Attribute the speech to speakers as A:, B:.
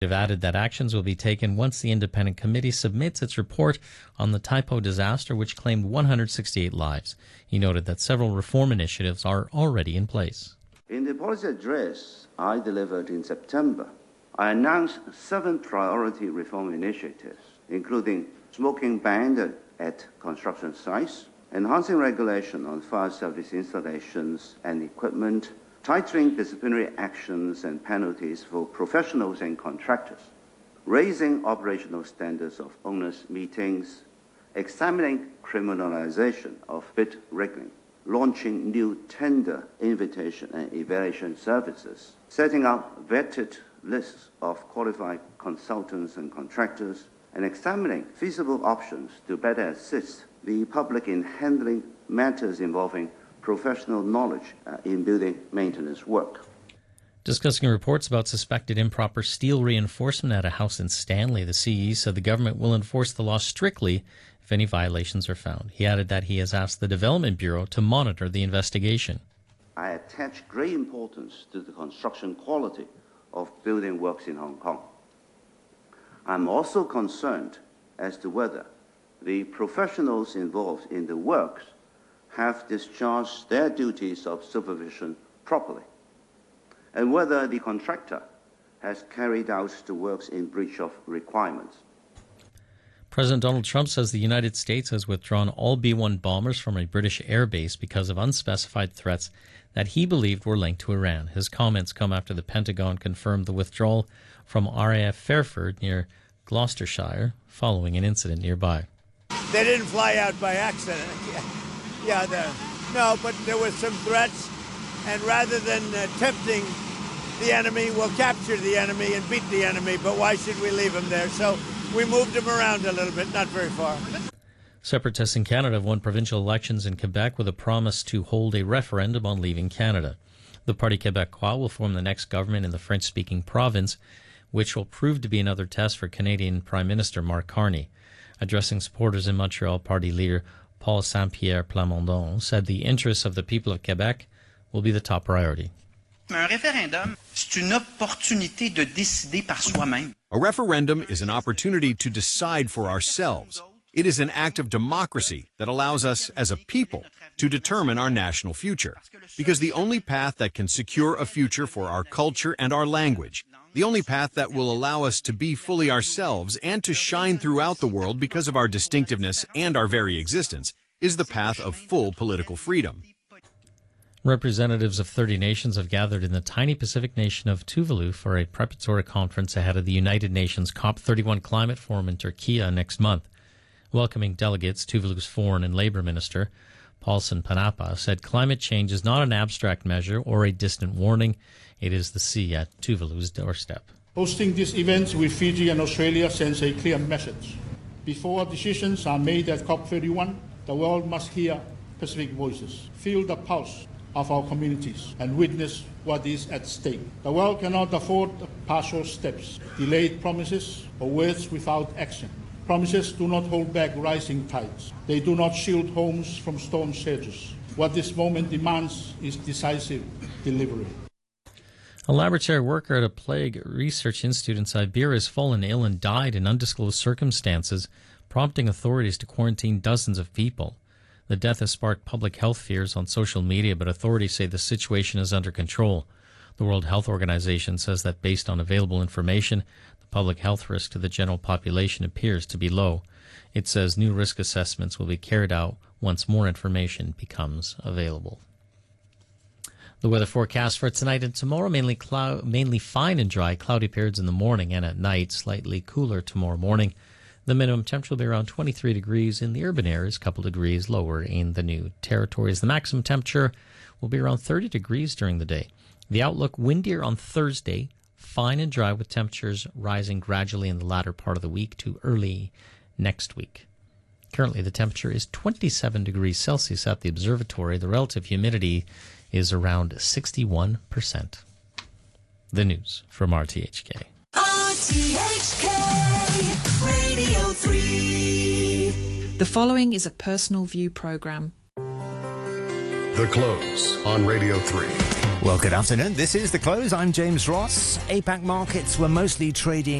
A: They've added that actions will be taken once the independent committee submits its report on the Taipo disaster, which claimed 168 lives. He noted that several reform initiatives are already in place.
B: In the policy address I delivered in September, I announced 7 priority reform initiatives, including smoking ban at construction sites, enhancing regulation on fire service installations and equipment, tightening disciplinary actions and penalties for professionals and contractors, raising operational standards of owners' meetings, examining criminalization of bid rigging, launching new tender invitation and evaluation services, setting up vetted lists of qualified consultants and contractors, and examining feasible options to better assist the public in handling matters involving professional knowledge in building maintenance work.
A: Discussing reports about suspected improper steel reinforcement at a house in Stanley, the CE said the government will enforce the law strictly if any violations are found. He added that he has asked the Development Bureau to monitor the investigation.
B: I attach great importance to the construction quality of building works in Hong Kong. I'm also concerned as to whether the professionals involved in the works have discharged their duties of supervision properly, and whether the contractor has carried out the works in breach of requirements.
A: President Donald Trump says the United States has withdrawn all B-1 bombers from a British airbase because of unspecified threats that he believed were linked to Iran. His comments come after the Pentagon confirmed the withdrawal from RAF Fairford near Gloucestershire following an incident nearby.
C: They didn't fly out by accident. No, but there were some threats, and rather than tempting the enemy, we'll capture the enemy and beat the enemy, but why should we leave them there? So we moved them around a little bit, not very far.
A: Separatists in Canada have won provincial elections in Quebec with a promise to hold a referendum on leaving Canada. The Parti Québécois will form the next government in the French-speaking province, which will prove to be another test for Canadian Prime Minister Mark Carney. Addressing supporters in Montreal, party leader Paul Saint-Pierre Plamondon said the interests of the people of Quebec will be the top priority.
D: Un référendum, c'est une opportunité de décider par soi-même.
E: A referendum is an opportunity to decide for ourselves. It is an act of democracy that allows us as a people to determine our national future. Because the only path that can secure a future for our culture and our language, the only path that will allow us to be fully ourselves and to shine throughout the world because of our distinctiveness and our very existence, is the path of full political freedom.
A: Representatives of 30 nations have gathered in the tiny Pacific nation of Tuvalu for a preparatory conference ahead of the United Nations COP31 climate forum in Turkey next month. Welcoming delegates, Tuvalu's Foreign and Labor Minister, Paulson Panapa, said climate change is not an abstract measure or a distant warning. It is the sea at Tuvalu's doorstep.
F: Hosting these events with Fiji and Australia sends a clear message. Before decisions are made at COP31, the world must hear Pacific voices, feel the pulse of our communities, and witness what is at stake. The world cannot afford partial steps, delayed promises, or words without action. Promises do not hold back rising tides. They do not shield homes from storm surges. What this moment demands is decisive delivery.
A: A laboratory worker at a plague research institute in Siberia has fallen ill and died in undisclosed circumstances, prompting authorities to quarantine dozens of people. The death has sparked public health fears on social media, but authorities say the situation is under control. The World Health Organization says that based on available information, the public health risk to the general population appears to be low. It says new risk assessments will be carried out once more information becomes available. The weather forecast for tonight and tomorrow, mainly fine and dry, cloudy periods in the morning and at night, slightly cooler tomorrow morning. The minimum temperature will be around 23 degrees in the urban areas, a couple degrees lower in the new territories. The maximum temperature will be around 30 degrees during the day. The outlook, windier on Thursday, fine and dry with temperatures rising gradually in the latter part of the week to early next week. Currently, the temperature is 27 degrees Celsius at the observatory. The relative humidity is around 61%. The news from RTHK.
G: RTHK Radio 3.
H: The following is a personal view program.
I: The Close on Radio 3.
H: Well, good afternoon. This is The Close. I'm James Ross. APAC markets were mostly trading